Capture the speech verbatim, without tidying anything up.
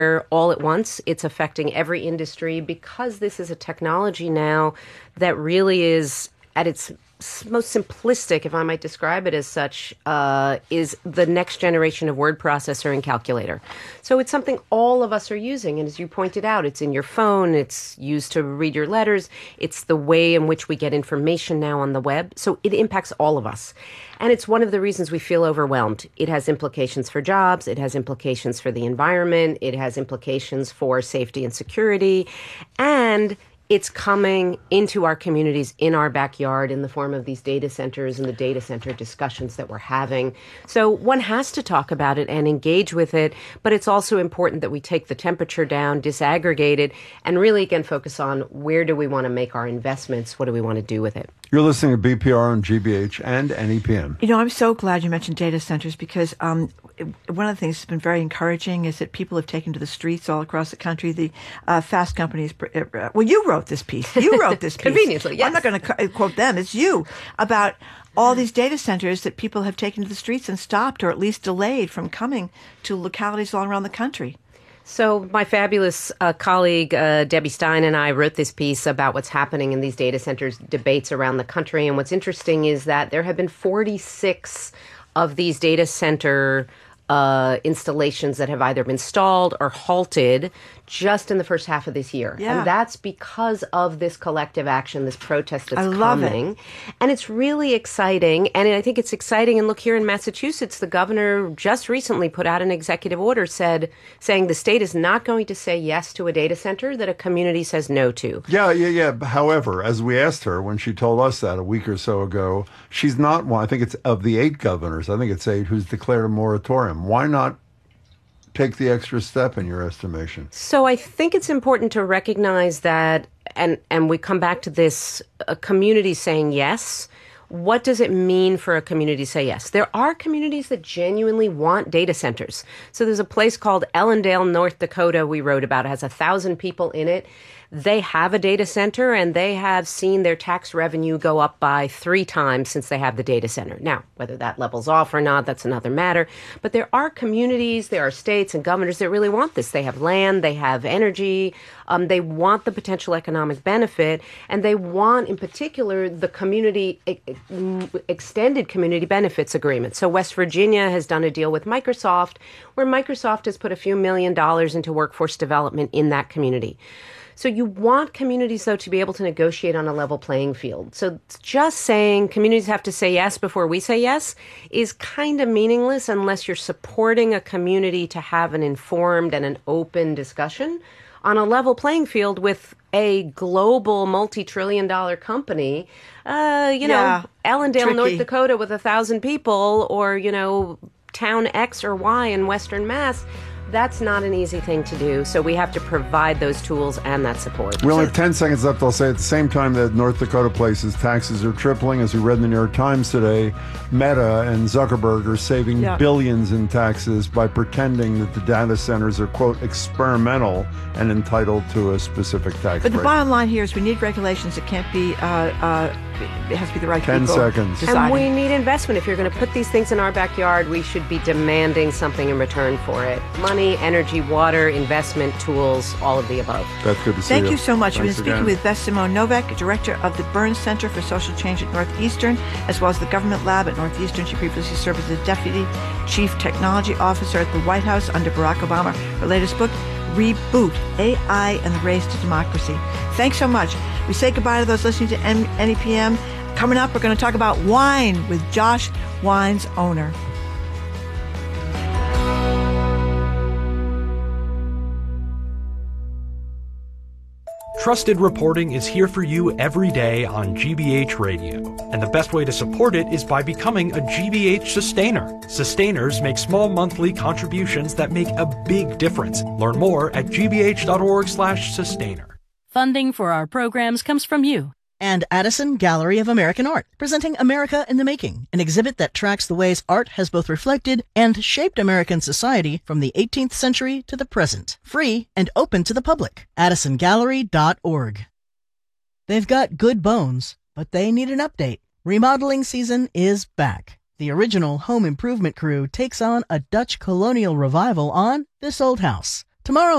all at once. It's affecting every industry because this is a technology now that really is at its most simplistic, if I might describe it as such, uh, is the next generation of word processor and calculator. So it's something all of us are using. And as you pointed out, it's in your phone. It's used to read your letters. It's the way in which we get information now on the web. So it impacts all of us. And it's one of the reasons we feel overwhelmed. It has implications for jobs. It has implications for the environment. It has implications for safety and security. And it's coming into our communities in our backyard in the form of these data centers and the data center discussions that we're having. So one has to talk about it and engage with it, but it's also important that we take the temperature down, disaggregate it, and really, again, focus on where do we want to make our investments? What do we want to do with it? You're listening to B P R on G B H and N E P M. You know, I'm so glad you mentioned data centers because um, one of the things that's been very encouraging is that people have taken to the streets all across the country. The uh, Fast companies, uh, well, you wrote this piece. You wrote this piece. Conveniently, yes. I'm not going to quote them. It's you about all these data centers that people have taken to the streets and stopped or at least delayed from coming to localities all around the country. So my fabulous uh, colleague, uh, Debbie Stein, and I wrote this piece about what's happening in these data centers debates around the country. And what's interesting is that there have been forty-six of these data center uh, installations that have either been stalled or halted just in the first half of this year. Yeah. And that's because of this collective action, this protest that's I love coming. It. And it's really exciting. And I think it's exciting. And look, here in Massachusetts, the governor just recently put out an executive order said saying the state is not going to say yes to a data center that a community says no to. Yeah, yeah, yeah. However, as we asked her when she told us that a week or so ago, she's not one. I think it's of the eight governors, I think it's eight, who's declared a moratorium. Why not take the extra step in your estimation? So I think it's important to recognize that, and, and we come back to this, a community saying yes. What does it mean for a community to say yes? There are communities that genuinely want data centers. So there's a place called Ellendale, North Dakota, we wrote about. It has a thousand people in it. They have a data center, and they have seen their tax revenue go up by three times since they have the data center. Now, whether that levels off or not, that's another matter. But there are communities, there are states and governors that really want this. They have land, they have energy, um, they want the potential economic benefit, and they want, in particular, the community, extended community benefits agreement. So West Virginia has done a deal with Microsoft, where Microsoft has put a few million dollars into workforce development in that community. So you want communities, though, to be able to negotiate on a level playing field. So just saying communities have to say yes before we say yes is kind of meaningless unless you're supporting a community to have an informed and an open discussion on a level playing field with a global multi-trillion dollar company, uh, you yeah, know, Ellendale, tricky. North Dakota with a thousand people, or, you know, town X or Y in Western Mass. That's not an easy thing to do, so we have to provide those tools and that support. We only have ten seconds left. I'll say at the same time that North Dakota places taxes are tripling, as we read in the New York Times today, Meta and Zuckerberg are saving yeah. billions in taxes by pretending that the data centers are, quote, experimental and entitled to a specific tax But the rate. bottom line here is we need regulations. It can't be, uh, uh, it has to be the right Ten people. seconds. deciding. And we need investment. If you're going to put these things in our backyard, we should be demanding something in return for it. Money, energy, water, investment, tools, all of the above. That's good to see Thank you. you so much. We've been Thanks speaking again. with Beth Simone Novak, Director of the Burns Center for Social Change at Northeastern, as well as the Government Lab at Northeastern. She previously served as the Deputy Chief Technology Officer at the White House under Barack Obama. Her latest book, Reboot, A I and the Race to Democracy. Thanks so much. We say goodbye to those listening to N E P M. Coming up, we're going to talk about wine with Josh, Wine's owner. Trusted reporting is here for you every day on G B H Radio, and the best way to support it is by becoming a G B H sustainer. Sustainers make small monthly contributions that make a big difference. Learn more at gbh.org slash sustainer. Funding for our programs comes from you. And Addison Gallery of American Art, presenting America in the Making, an exhibit that tracks the ways art has both reflected and shaped American society from the eighteenth century to the present. Free and open to the public. addison gallery dot org. They've got good bones, but they need an update. Remodeling season is back. The original home improvement crew takes on a Dutch colonial revival on This Old House. Tomorrow